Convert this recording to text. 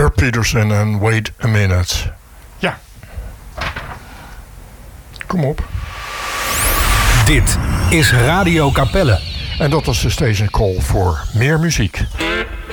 Herb Peterson en Wait a Minute. Ja. Kom op. Dit is Radio Capelle. En dat was de station call voor meer muziek.